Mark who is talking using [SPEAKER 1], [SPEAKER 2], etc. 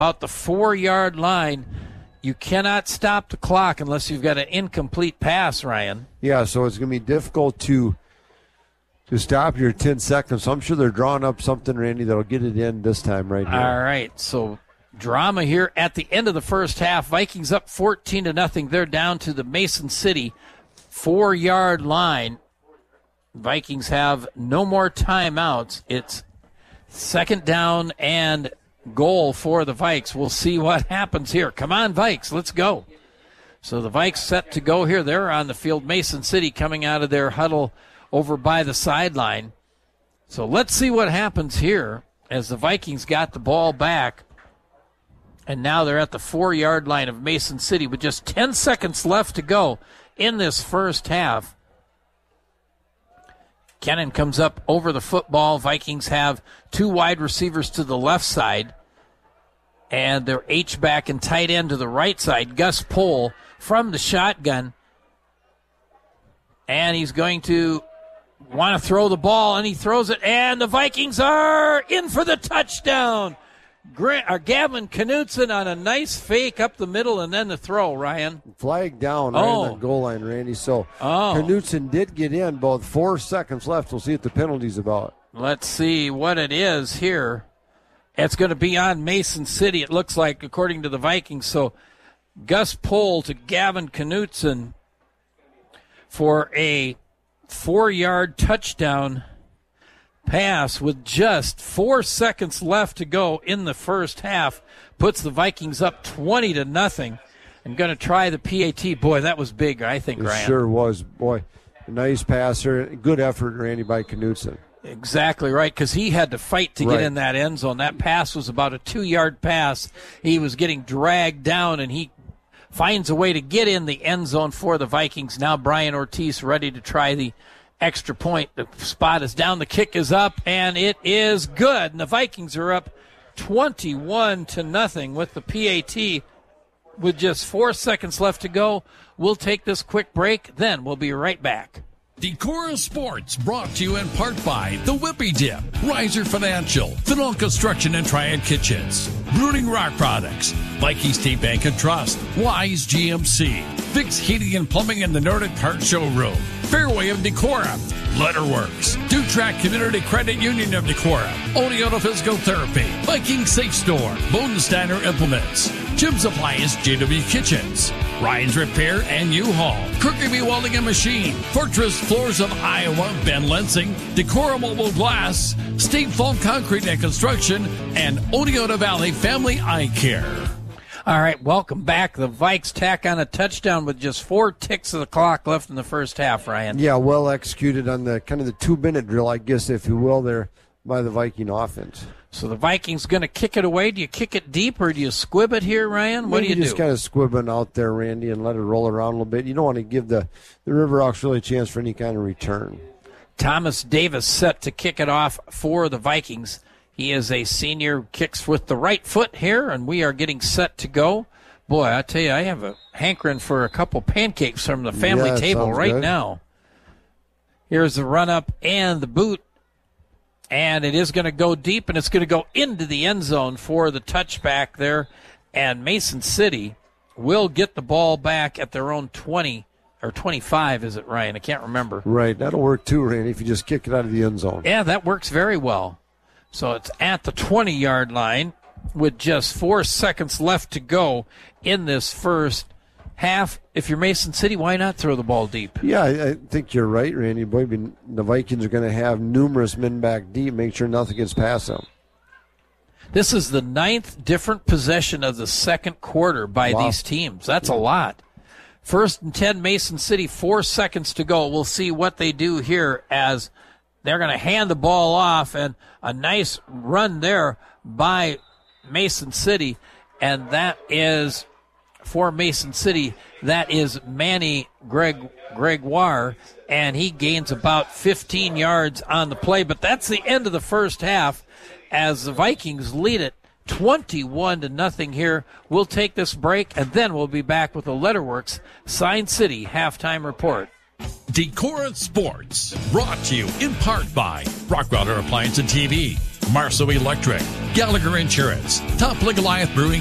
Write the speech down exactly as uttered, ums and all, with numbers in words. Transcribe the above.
[SPEAKER 1] about the four-yard line. You cannot stop the clock unless you've got an incomplete pass, Ryan.
[SPEAKER 2] Yeah, so it's going to be difficult to to stop your ten seconds. So I'm sure they're drawing up something, Randy, that'll get it in this time right here.
[SPEAKER 1] All right, so drama here at the end of the first half. Vikings up fourteen to nothing. They're down to the Mason City four-yard line. Vikings have no more timeouts. It's second down and goal for the Vikes. We'll see what happens here. Come on, Vikes, let's go. So the Vikes set to go here. They're on the field. Mason City coming out of their huddle over by the sideline. So let's see what happens here as the Vikings got the ball back. And now they're at the four-yard line of Mason City with just ten seconds left to go in this first half. Kennan comes up over the football. Vikings have two wide receivers to the left side, and their H-back and tight end to the right side. Gus Pohl from the shotgun, and he's going to want to throw the ball, and he throws it, and the Vikings are in for the touchdown. Grant, or Gavin Knutson on a nice fake up the middle, and then the throw, Ryan.
[SPEAKER 2] Flag down right
[SPEAKER 1] oh.
[SPEAKER 2] on the goal line, Randy. So
[SPEAKER 1] oh.
[SPEAKER 2] Knutson did get in, about four seconds left. We'll see what the penalty's about.
[SPEAKER 1] Let's see what it is here. It's going to be on Mason City, it looks like, according to the Vikings. So Gus Pohl to Gavin Knutson for a four-yard touchdown pass with just four seconds left to go in the first half. Puts the Vikings up twenty to nothing. I'm going to try the P A T. Boy, that was big, I think,
[SPEAKER 2] it
[SPEAKER 1] Ryan.
[SPEAKER 2] Sure was. Boy, nice passer. Good effort, Randy, by Knutson.
[SPEAKER 1] Exactly right, because he had to fight to
[SPEAKER 2] right.
[SPEAKER 1] get in that end zone. That pass was about a two-yard pass. He was getting dragged down, and he finds a way to get in the end zone for the Vikings. Now Brian Ortiz ready to try the extra point. The spot is down. The kick is up, and it is good. And the Vikings are up twenty-one to nothing with the P A T with just four seconds left to go. We'll take this quick break, then we'll be right back.
[SPEAKER 3] Decorah Sports, brought to you in part by The Whippy Dip, Riser Financial, Fennell Construction and Triad Kitchens, Brooding Rock Products, Viking State Bank and Trust, Wise G M C, Fix Heating and Plumbing in the Nordic Park Showroom, Fairway of Decorah, Letterworks, Dutrack Community Credit Union of Decorah, Oneota Physical Therapy, Viking Safe Store, Bodensteiner Implements, Jim's Appliance, J W Kitchens, Ryan's Repair and U-Haul, Kirkby Welding and Machine, Fortress Floors of Iowa, Ben Lensing, Decorah Mobile Glass, State Fall Concrete and Construction, and Oneota Valley Family Eye Care.
[SPEAKER 1] All right, welcome back. The Vikes tack on a touchdown with just four ticks of the clock left in the first half, Ryan.
[SPEAKER 2] Yeah, well executed on the kind of the two-minute drill, I guess, if you will, there by the Viking offense.
[SPEAKER 1] So the Vikings going to kick it away. Do you kick it deep or do you squib it here, Ryan? What
[SPEAKER 2] Maybe
[SPEAKER 1] do you
[SPEAKER 2] just
[SPEAKER 1] do?
[SPEAKER 2] kind of squibbing out there, Randy, and let it roll around a little bit. You don't want to give the, the Riverhawks really a chance for any kind of return.
[SPEAKER 1] Thomas Davis set to kick it off for the Vikings. He is a senior, kicks with the right foot here, and we are getting set to go. Boy, I tell you, I have a hankering for a couple pancakes from the family
[SPEAKER 2] yeah,
[SPEAKER 1] table right
[SPEAKER 2] good.
[SPEAKER 1] now. Here's the run-up and the boot. And it is going to go deep, and it's going to go into the end zone for the touchback there. And Mason City will get the ball back at their own twenty, or twenty-five, is it, Ryan? I can't remember.
[SPEAKER 2] Right, that'll work too, Randy, if you just kick it out of the end zone.
[SPEAKER 1] Yeah, that works very well. So it's at the twenty-yard line with just four seconds left to go in this first half. If you're Mason City, why not throw the ball deep?
[SPEAKER 2] Yeah, I, I think you're right, Randy. Boy, the Vikings are going to have numerous men back deep, make sure nothing gets past them.
[SPEAKER 1] This is the ninth different possession of the second quarter by
[SPEAKER 2] wow.
[SPEAKER 1] these teams. That's a lot. First and ten, Mason City, four seconds to go. We'll see what they do here as they're going to hand the ball off, and a nice run there by Mason City, and that is for Mason City. That is Manny Greg Gregoire, and he gains about fifteen yards on the play. But that's the end of the first half as the Vikings lead it twenty-one to nothing here. We'll take this break, and then we'll be back with the Letterworks Sign City halftime report.
[SPEAKER 3] Decorah Sports, brought to you in part by Rockweiler Appliance and T V, Marceau Electric, Gallagher Insurance, Top Goliath Brewing